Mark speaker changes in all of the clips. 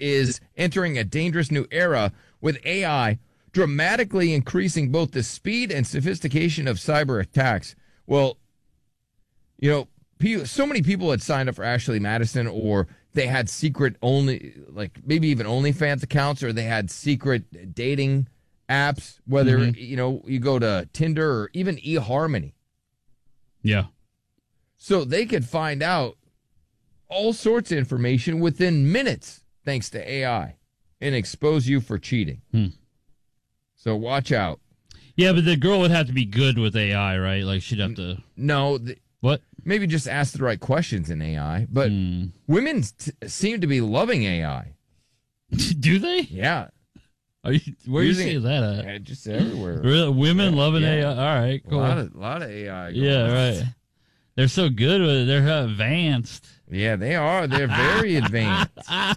Speaker 1: is entering a dangerous new era with AI dramatically increasing both the speed and sophistication of cyber attacks. Well, so many people had signed up for Ashley Madison, or they had secret only, like maybe even OnlyFans accounts, or they had secret dating apps, whether, you go to Tinder or even eHarmony.
Speaker 2: Yeah.
Speaker 1: So they could find out all sorts of information within minutes, thanks to AI, and expose you for cheating. So watch out.
Speaker 2: Yeah, but the girl would have to be good with AI, right? Like she'd have to...
Speaker 1: No.
Speaker 2: What?
Speaker 1: Maybe just ask the right questions in AI. But women seem to be loving AI.
Speaker 2: Do they?
Speaker 1: Yeah.
Speaker 2: Where are you seeing that at?
Speaker 1: Yeah, just everywhere.
Speaker 2: Really? Women loving AI? All right, cool.
Speaker 1: A lot of AI.
Speaker 2: Yeah, right. They're so good with it. They're advanced.
Speaker 1: Yeah, they are. They're very advanced.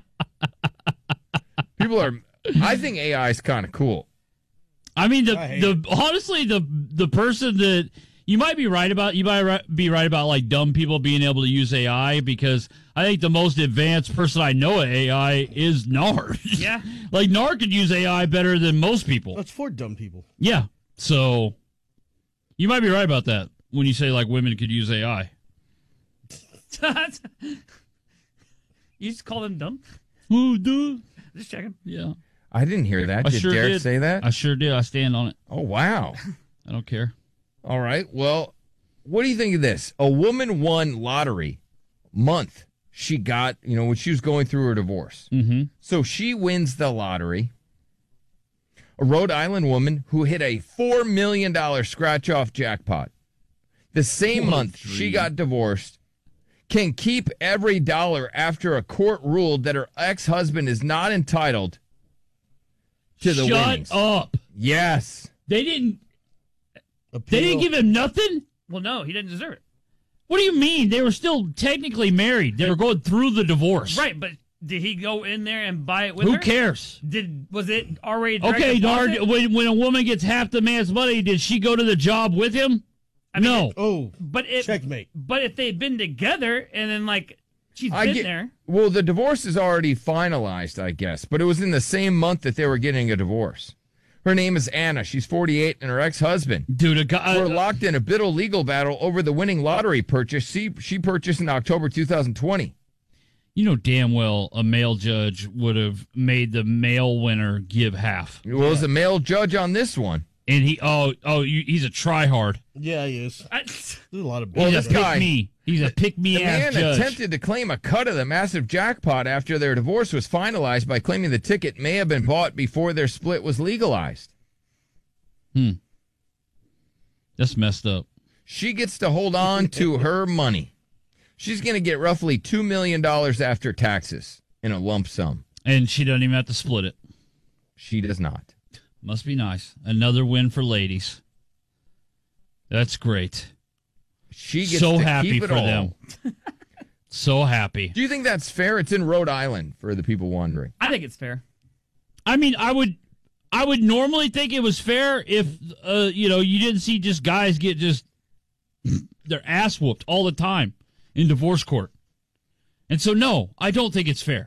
Speaker 1: I think AI is kind of cool.
Speaker 2: I mean, honestly, the person that you might be right about, like dumb people being able to use AI, because I think the most advanced person I know at AI is Nar.
Speaker 3: Yeah.
Speaker 2: Like Nar could use AI better than most people.
Speaker 4: That's for dumb people.
Speaker 2: Yeah. So you might be right about that when you say like women could use AI.
Speaker 3: You just call them dumb?
Speaker 2: Oh, duh.
Speaker 3: Just checking.
Speaker 2: Yeah.
Speaker 1: I didn't hear that. Did Derek say that?
Speaker 2: I sure did. I stand on it.
Speaker 1: Oh, wow.
Speaker 2: I don't care.
Speaker 1: All right. Well, what do you think of this? A woman won lottery month. She got, when she was going through her divorce.
Speaker 2: Mm-hmm.
Speaker 1: So she wins the lottery. A Rhode Island woman who hit a $4 million scratch-off jackpot. The same month she got divorced, can keep every dollar after a court ruled that her ex-husband is not entitled to the winnings.
Speaker 2: Shut up.
Speaker 1: Yes.
Speaker 2: They didn't give him nothing?
Speaker 3: Well, no, he didn't deserve it.
Speaker 2: What do you mean? They were still technically married. They were going through the divorce.
Speaker 3: Right, but did he go in there and buy it with her?
Speaker 2: Who cares?
Speaker 3: Was it already
Speaker 2: Okay, Nard, when a woman gets half the man's money, did she go to the job with him? No.
Speaker 4: Checkmate.
Speaker 3: But if they'd been together and then, like, she's been there.
Speaker 1: Well, the divorce is already finalized, I guess, but it was in the same month that they were getting a divorce. Her name is Anna. She's 48, and her ex-husband were locked in a bitter legal battle over the winning lottery purchase she purchased in October 2020.
Speaker 2: You know damn well a male judge would have made the male winner give half.
Speaker 1: Well, it was a male judge on this one.
Speaker 2: And he's a tryhard.
Speaker 4: Yeah, he is. There's a lot of
Speaker 1: this guy.
Speaker 2: He's a pick-me-ass judge.
Speaker 1: The man attempted to claim a cut of the massive jackpot after their divorce was finalized by claiming the ticket may have been bought before their split was legalized.
Speaker 2: That's messed up.
Speaker 1: She gets to hold on to her money. She's going to get roughly $2 million after taxes in a lump sum.
Speaker 2: And she doesn't even have to split it.
Speaker 1: She does not.
Speaker 2: Must be nice. Another win for ladies. That's great.
Speaker 1: She gets
Speaker 2: so
Speaker 1: to
Speaker 2: happy
Speaker 1: keep it
Speaker 2: for
Speaker 1: all.
Speaker 2: them. So happy.
Speaker 1: Do you think that's fair? It's in Rhode Island, for the people wondering.
Speaker 3: I think it's fair.
Speaker 2: I mean, I would normally think it was fair if you didn't see just guys get just their ass whooped all the time in divorce court. And so no, I don't think it's fair.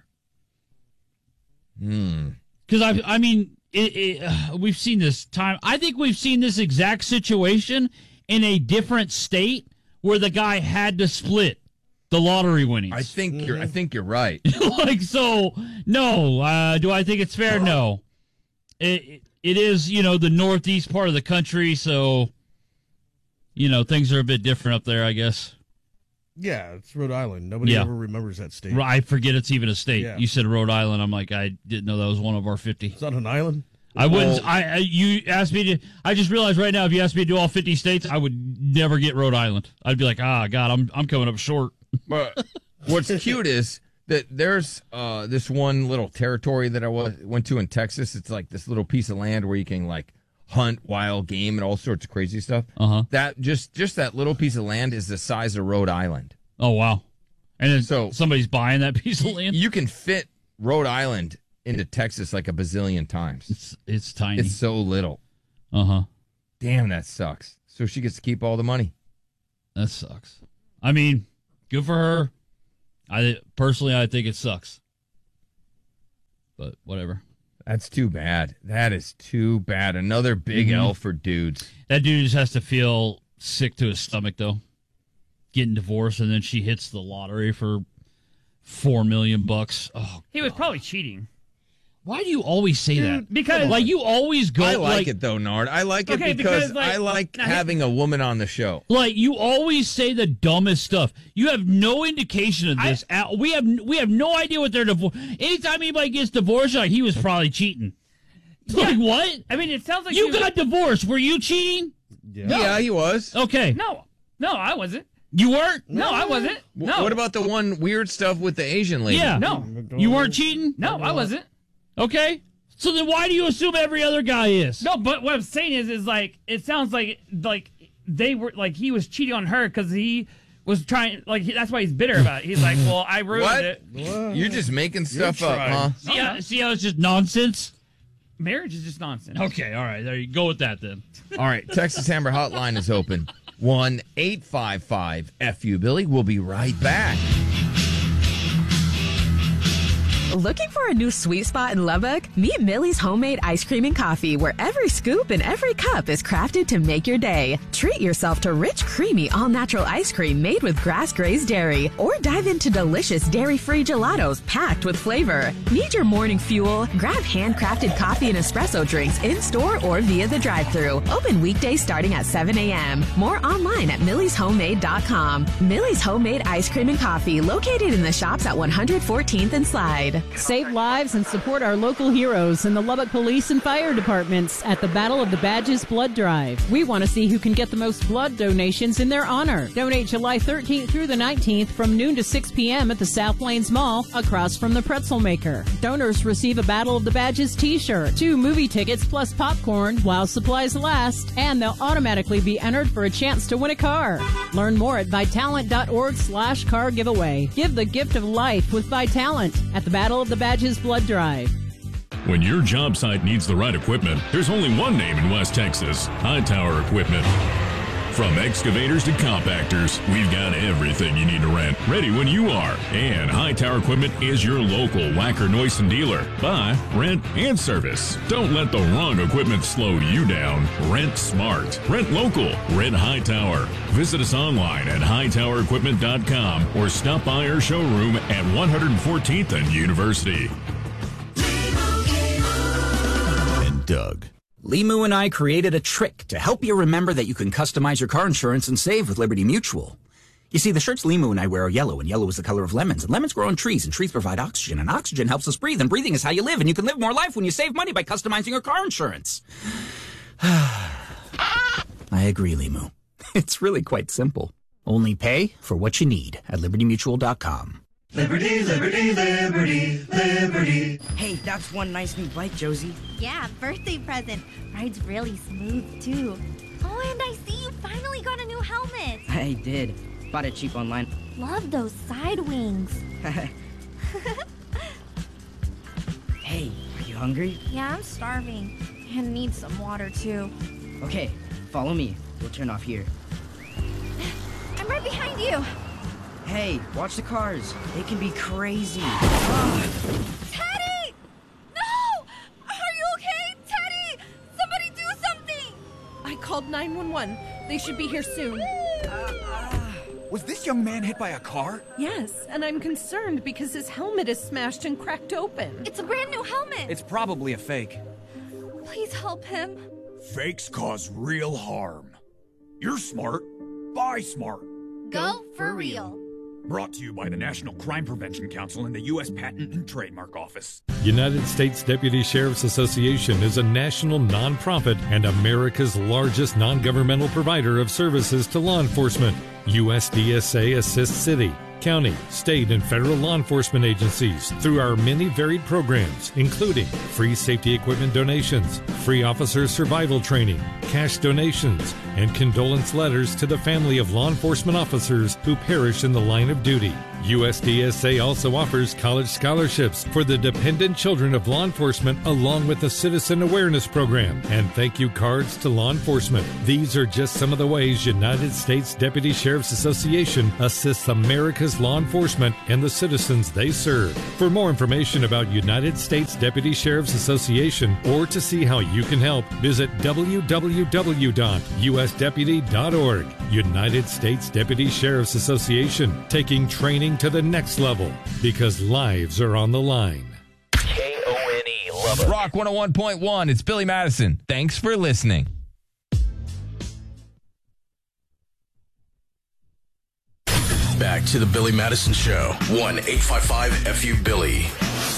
Speaker 2: Because I mean, we've seen this time. I think we've seen this exact situation in a different state where the guy had to split the lottery winnings.
Speaker 1: I think you're right.
Speaker 2: Like, so no. Do I think it's fair? No. It is the northeast part of the country, so things are a bit different up there, I guess.
Speaker 4: Yeah, it's Rhode Island. Nobody ever remembers that state.
Speaker 2: I forget it's even a state.
Speaker 4: Yeah.
Speaker 2: You said Rhode Island. I'm like, I didn't know that was one of our 50.
Speaker 4: It's not an island.
Speaker 2: I wouldn't. You asked me to. I just realized right now, if you asked me to do all 50 states, I would never get Rhode Island. I'd be like, God, I'm coming up short.
Speaker 1: But what's cute is that there's this one little territory that I went to in Texas. It's like this little piece of land where you can like hunt wild game and all sorts of crazy stuff. That just that little piece of land is the size of Rhode Island.
Speaker 2: Oh wow! And then
Speaker 1: so
Speaker 2: somebody's buying that piece of land.
Speaker 1: You can fit Rhode Island into Texas like a bazillion times.
Speaker 2: It's tiny.
Speaker 1: It's so little. Damn, that sucks. So she gets to keep all the money.
Speaker 2: That sucks. I mean, good for her. I think it sucks. but whatever.
Speaker 1: That's too bad. That is too bad. Another big L for dudes.
Speaker 2: That dude just has to feel sick to his stomach, though. Getting divorced, and then she hits the lottery for $4 million. Oh,
Speaker 3: He was probably cheating.
Speaker 2: why do you always say that?
Speaker 3: Because
Speaker 2: like you always go.
Speaker 1: I like it though, Nard. I like it because I like having a woman on the show.
Speaker 2: Like you always say the dumbest stuff. You have no indication of this. We have no idea what they're divorced. Anytime anybody gets divorced, like he was probably cheating.
Speaker 3: Yeah.
Speaker 2: Like what?
Speaker 3: I mean, it sounds like
Speaker 2: you got divorced. Were you cheating?
Speaker 1: Yeah, he was.
Speaker 2: Okay.
Speaker 3: No, I wasn't.
Speaker 2: You weren't?
Speaker 3: No, I wasn't. No.
Speaker 1: What about the one weird stuff with the Asian lady?
Speaker 2: Yeah.
Speaker 3: No.
Speaker 2: You weren't cheating?
Speaker 3: No, I wasn't.
Speaker 2: Okay. So then why do you assume every other guy is?
Speaker 3: No, but what I'm saying is like it sounds like they were like he was cheating on her because he was trying that's why he's bitter about it. He's like, well, I ruined it.
Speaker 1: You're just making stuff up, huh?
Speaker 2: See how it's just nonsense?
Speaker 3: Marriage is just nonsense.
Speaker 2: Okay, all right. There you go with that then.
Speaker 1: All right, Texas Hammer Hotline is open. 1-855-FU Billy. We'll be right back.
Speaker 5: Looking for a new sweet spot in Lubbock? Meet Millie's Homemade Ice Cream and Coffee, where every scoop and every cup is crafted to make your day. Treat yourself to rich, creamy, all-natural ice cream made with grass-grazed dairy, or dive into delicious dairy-free gelatos packed with flavor. Need your morning fuel? Grab handcrafted coffee and espresso drinks in-store or via the drive-thru. Open weekdays starting at 7 a.m. More online at millishomemade.com. Millie's Homemade Ice Cream and Coffee, located in the shops at 114th and Slide.
Speaker 6: Save lives and support our local heroes in the Lubbock Police and Fire Departments at the Battle of the Badges Blood Drive. We want to see who can get the most blood donations in their honor. Donate July 13th through the 19th from noon to 6 p.m. at the South Plains Mall across from the Pretzel Maker. Donors receive a Battle of the Badges t-shirt, 2 movie tickets plus popcorn while supplies last, and they'll automatically be entered for a chance to win a car. Learn more at Vitalant.org/car giveaway. Give the gift of life with Vitalant at the Battle of the Badges Blood Drive.
Speaker 7: When your job site needs the right equipment, there's only one name in West Texas: Hightower Equipment. From excavators to compactors, we've got everything you need to rent, ready when you are. And Hightower Equipment is your local Wacker Neuson dealer. Buy, rent, and service. Don't let the wrong equipment slow you down. Rent smart. Rent local. Rent Hightower. Visit us online at hightowerequipment.com or stop by our showroom at 114th and University.
Speaker 8: And Doug. Limu and I created a trick to help you remember that you can customize your car insurance and save with Liberty Mutual. You see, the shirts Limu and I wear are yellow, and yellow is the color of lemons, and lemons grow on trees, and trees provide oxygen, and oxygen helps us breathe, and breathing is how you live, and you can live more life when you save money by customizing your car insurance. I agree, Limu. It's really quite simple. Only pay for what you need at libertymutual.com.
Speaker 9: Liberty, liberty, liberty, liberty.
Speaker 10: Hey, that's one nice new bike, Josie.
Speaker 11: Yeah, birthday present. Rides really smooth, too. Oh, and I see you finally got a new helmet.
Speaker 10: I did. Bought it cheap online.
Speaker 11: Love those side wings.
Speaker 10: Hey, are you hungry?
Speaker 11: Yeah, I'm starving. And need some water, too.
Speaker 10: Okay, follow me. We'll turn off here.
Speaker 11: I'm right behind you.
Speaker 10: Hey, watch the cars. They can be crazy.
Speaker 11: Teddy! No! Are you okay, Teddy? Somebody do something!
Speaker 12: I called 911. They should be here soon.
Speaker 13: Was this young man hit by a car?
Speaker 12: Yes, and I'm concerned because his helmet is smashed and cracked open.
Speaker 11: It's a brand new helmet.
Speaker 13: It's probably a fake.
Speaker 11: Please help him.
Speaker 13: Fakes cause real harm. You're smart. Buy smart.
Speaker 11: Go for real.
Speaker 13: Brought to you by the National Crime Prevention Council and the U.S. Patent and Trademark Office.
Speaker 14: United States Deputy Sheriff's Association is a national nonprofit and America's largest non-governmental provider of services to law enforcement. USDSA assists city, county, state, and federal law enforcement agencies through our many varied programs, including free safety equipment donations, free officer survival training, cash donations, and condolence letters to the family of law enforcement officers who perish in the line of duty. USDSA also offers college scholarships for the dependent children of law enforcement, along with the Citizen Awareness Program and thank you cards to law enforcement. These are just some of the ways United States Deputy Sheriff's Association assists America's law enforcement and the citizens they serve. For more information about United States Deputy Sheriff's Association or to see how you can help, visit www.usdeputy.org. United States Deputy Sheriff's Association, taking training to the next level because lives are on the line.
Speaker 15: KONE Lubbock.
Speaker 1: Rock 101.1. It's Billy Madison. Thanks for listening.
Speaker 16: Back to the Billy Madison Show. 1-855-FU-BILLY.